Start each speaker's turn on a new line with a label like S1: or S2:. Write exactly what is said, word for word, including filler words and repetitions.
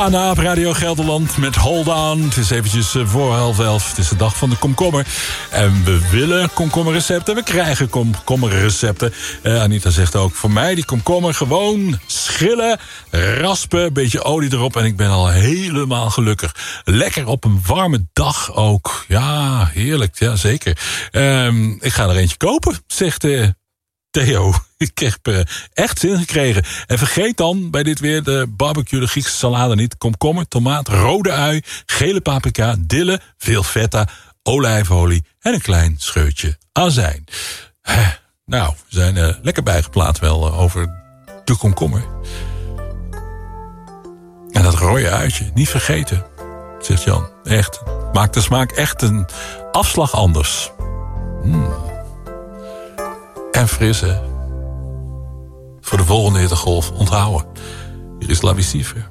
S1: Anna op Radio Gelderland met Hold On. Het is eventjes voor half elf. Het is de dag van de komkommer. En we willen komkommerrecepten. We krijgen komkommerrecepten. Uh, Anita zegt ook voor mij die komkommer gewoon schillen, raspen, een beetje olie erop. En ik ben al helemaal gelukkig. Lekker op een warme dag ook. Ja, heerlijk. Ja, zeker. Um, ik ga er eentje kopen, zegt uh, Theo. Ik heb uh, echt zin gekregen. En vergeet dan bij dit weer de barbecue, de Griekse salade niet. Komkommer, tomaat, rode ui, gele paprika, dille, veel feta, olijfolie en een klein scheutje azijn. Uh, nou, we zijn uh, lekker bijgepraat wel uh, over de komkommer. En dat rode uitje, niet vergeten, zegt Jan. Echt, maakt de smaak echt een afslag anders. Mm. En fris, hè? Voor de volgende hittegolf onthouden. Hier is La Visive.